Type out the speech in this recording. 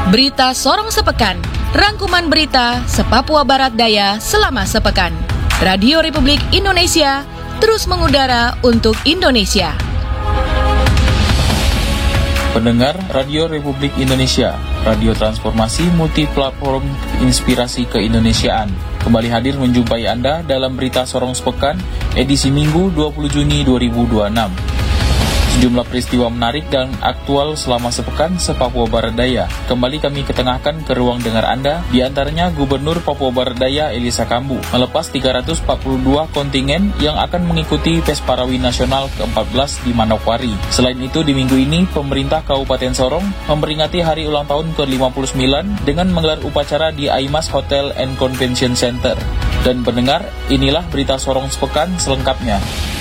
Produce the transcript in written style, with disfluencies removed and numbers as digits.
Berita Sorong Sepekan, rangkuman berita se-Papua Barat Daya selama sepekan. Radio Republik Indonesia terus mengudara untuk Indonesia. Pendengar Radio Republik Indonesia, radio transformasi multiplatform inspirasi keindonesiaan, kembali hadir menjumpai Anda dalam Berita Sorong Sepekan, edisi Minggu 20 Juni 2026. Sejumlah peristiwa menarik dan aktual selama sepekan se-Papua Barat Daya kembali kami ketengahkan ke ruang dengar Anda, di antaranya Gubernur Papua Barat Daya Elisa Kambu melepas 342 kontingen yang akan mengikuti Pes Parawi Nasional ke-14 di Manokwari. Selain itu, di minggu ini pemerintah Kabupaten Sorong memperingati hari ulang tahun ke-59 dengan menggelar upacara di Aimas Hotel and Convention Center. Dan pendengar, inilah Berita Sorong Sepekan selengkapnya.